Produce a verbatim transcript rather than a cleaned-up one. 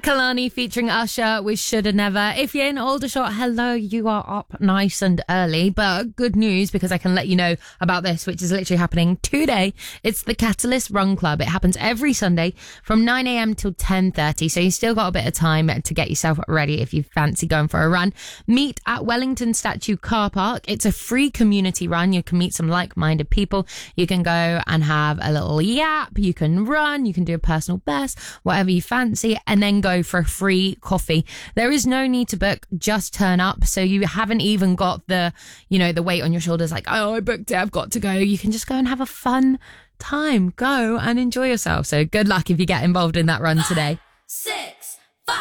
Kehlani featuring Usher with Shoulda Never. If you're in Aldershot, hello, you are up nice and early. But good news, because I can let you know about this, which is literally happening today. It's the Catalyst Run Club. It happens every Sunday from nine a.m. till ten thirty. So you still got a bit of time to get yourself ready if you fancy going for a run. Meet at Wellington Statue Car Park. It's a free community run. You can meet some like-minded people. You can go and have a little yap. You can run. You can do a personal best, whatever you fancy, and then go for a free coffee. There is no need to book, just turn up. So you haven't even got the, you know, the weight on your shoulders like, oh, I booked it, I've got to go. You can just go and have a fun time. Go and enjoy yourself. So good luck if you get involved in that run today. Six.